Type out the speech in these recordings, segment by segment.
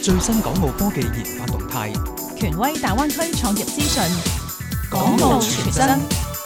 最新港澳科技研發動態， 權威大灣區創業資訊， 港澳全真。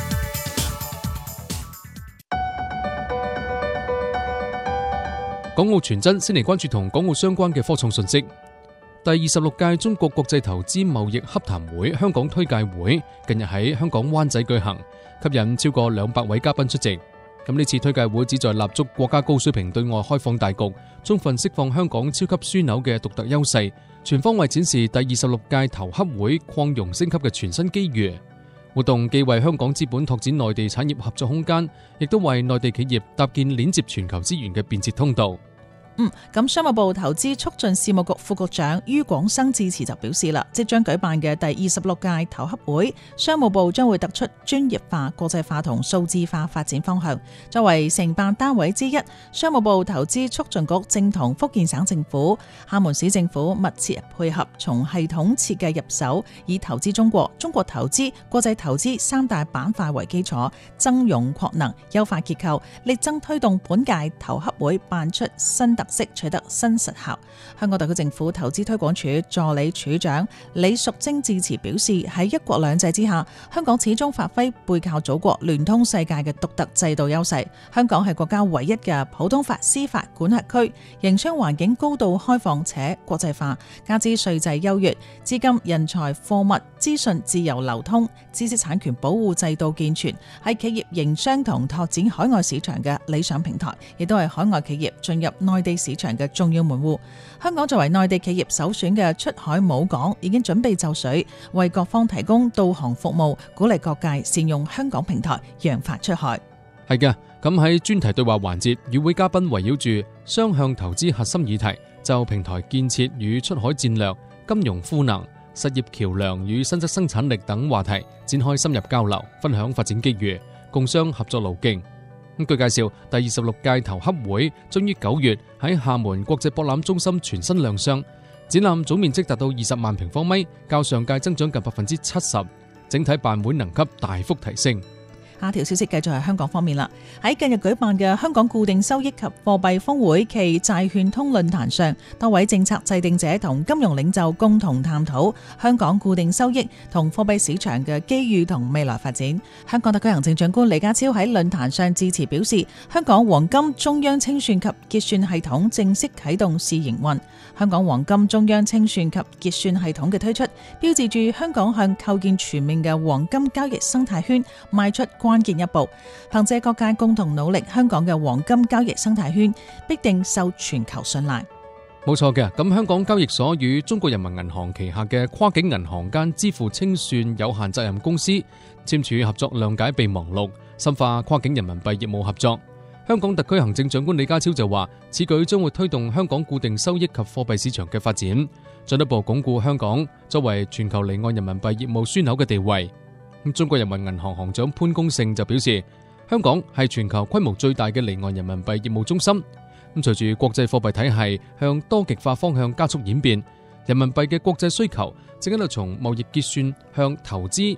港澳全真先嚟關注同港澳相關嘅科創信息。第26屆中國國際投資貿易洽談會香港推介會近日喺香港灣仔舉行，吸引超過200位嘉賓出席。咁呢次推介會旨在立足國家高水平對外開放大局，充分釋放香港超級樞紐嘅獨特優勢，全方位展示第26屆投洽會擴容升級嘅全新機遇。活動既為香港資本拓展內地產業合作空間，亦都為內地企業搭建鏈接全球資源嘅便捷通道。 咁商務部投資促進事務局副局長于廣生致辭就表示啦，即將舉辦嘅第26屆投洽會，商務部將會突出專業化、國際化同數字化發展方向。作為承辦單位之一，商務部投資促進局正同福建省政府、廈門市政府密切配合，從系統設計入手，以投資中國、中國投資、國際投資3大板塊為基礎，增容擴能，優化結構，力爭推動本屆投洽會辦出新特色，取得新實效。香港特區政府投資推廣署助理署長李淑貞致辭表示，喺一國兩制之下，香港始終發揮背靠祖國、聯通世界嘅獨特制度優勢。香港係國家唯一嘅普通法司法管轄區，營商環境高度開放且國際化，加之稅制優越，資金、人才、貨物、資訊自由流通，知識產權保護制度健全，係企業營商同拓展海外市場嘅理想平台，亦都係海外企業進入內地市場嘅重要門戶。香港作為內地企業首選嘅出海母港，已經準備就緒，為各方提供導航服務，鼓勵各界善用香港平台，揚帆出海。 係嘅，咁喺專題對話環節，與會嘉賓圍繞住雙向投資核心議題，就平台建設與出海戰略、金融賦能、實業橋樑與新質生產力等話題展開深入交流，分享發展機遇，共商合作路徑。據介紹，第26屆投洽會將於9月喺廈門國際博覽中心全新亮相，展覽總面積達到20萬平方米，較上屆增長近70%，整體辦會能級大幅提升。 下條消息繼續係香港方面啦。喺近日舉辦嘅香港固定收益及貨幣峰會暨債券通論壇上，多位政策制定者同金融領袖共同探討香港固定收益同貨幣市場嘅機遇同未來發展。香港特區行政長官李家超喺論壇上致辭表示，香港黃金中央清算及結算系統正式啟動試營運。香港黃金中央清算及結算系統嘅推出，標誌住香港向構建全面嘅黃金交易生態圈邁出關鍵一步。憑借各界共同努力，香港嘅黃金交易生態圈必定受全球信賴。 冇錯嘅，咁香港交易所與中國人民銀行旗下嘅跨境銀行間支付清算有限責任公司簽署合作諒解備忘錄，深化跨境人民幣業務合作。香港特區行政長官李家超就話，此舉將會推動香港固定收益及貨幣市場嘅發展，進一步鞏固香港作為全球離岸人民幣業務樞紐嘅地位。中國人民銀行行長潘功勝就表示，香港係全球規模最大嘅離岸人民幣業務中心。隨住國際貨幣體系向多極化方向加速演變，人民幣嘅國際需求正喺度從貿易結算向投資、